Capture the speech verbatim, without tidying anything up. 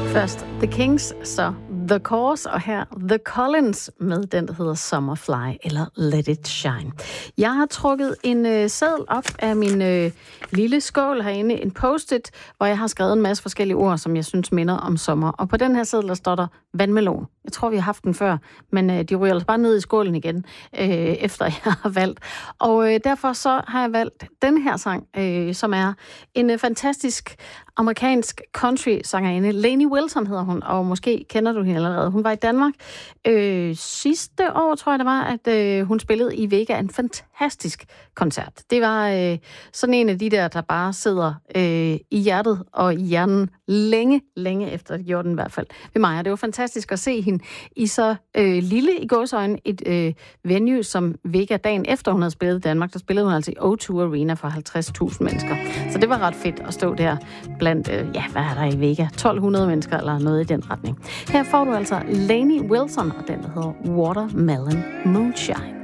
Først The Kings, så The Course, og her The Collins med den, der hedder Summerfly, eller Let It Shine. Jeg har trukket en øh, seddel op af min øh, lille skål herinde, en post-it, hvor jeg har skrevet en masse forskellige ord, som jeg synes minder om sommer. Og på den her seddel, der står der vandmelon. Jeg tror, vi har haft den før, men øh, de ryger altså bare ned i skålen igen, øh, efter jeg har valgt. Og øh, derfor så har jeg valgt den her sang, øh, som er en øh, fantastisk amerikansk country-sangerinde. Lainey Wilson hedder hun, og måske kender du hende allerede. Hun var i Danmark øh, sidste år, tror jeg det var, at øh, hun spillede i Vega en fantastisk koncert. Det var øh, sådan en af de der, der bare sidder øh, i hjertet og i hjernen længe, længe efter, det gjorde den i hvert fald ved mig. Og det var fantastisk at se hende i så øh, lille i gåseøjne et øh, venue som Vega. Dagen efter hun havde spillet i Danmark, der spillede hun altså i O to Arena for halvtreds tusind mennesker. Så det var ret fedt at stå der blandt, øh, ja, hvad er der i Vega? tolv hundrede mennesker eller noget i den retning. Her får du altså Lainey Wilson og den, der hedder Watermelon Moonshine.